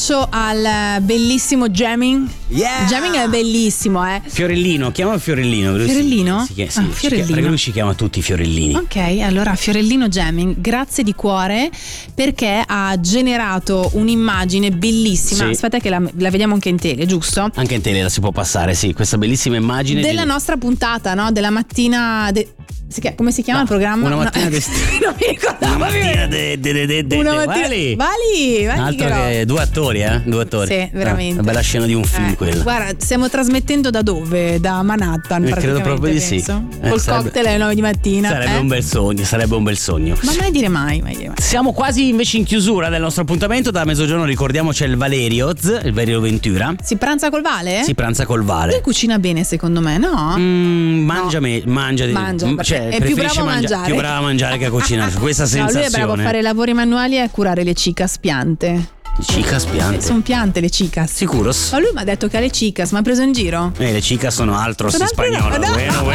abbraccio al bellissimo Jamming. Yeah! Jamming è bellissimo, Fiorellino, chiama Fiorellino. Fiorellino? Fiorellino. Perché lui ci chiama tutti Fiorellini. Ok, allora Fiorellino Jamming, grazie di cuore perché ha generato un'immagine bellissima. Sì. Aspetta che la vediamo anche in tele, giusto? Anche in tele la si può passare, sì, questa bellissima immagine della nostra puntata, no? Della mattina come si chiama il programma? Una mattina non mi ricordavo. Una mattina Una mattina. Vali altro che due attori. Sì, veramente. Una bella scena di un film quella. Guarda, stiamo trasmettendo da dove? Da Manhattan, credo proprio di sì. Col cocktail alle 9 di mattina. Sarebbe un bel sogno. Ma mai dire mai. Siamo quasi invece in chiusura del nostro appuntamento. Da mezzogiorno ricordiamo c'è il Valerio Ventura. Si pranza col Vale? Si pranza col Vale. Lui cucina bene secondo me, no? Mangia. Cioè, è più bravo a mangiare. Più bravo a mangiare che a cucinare. Questa sensazione. Lui è bravo a fare lavori manuali e a curare le cicas piante. Chicas piante? Sono piante le chicas. Sicuros? Ma lui mi ha detto che ha le chicas, ma ha preso in giro? Le chicas sono altros in spagnolo.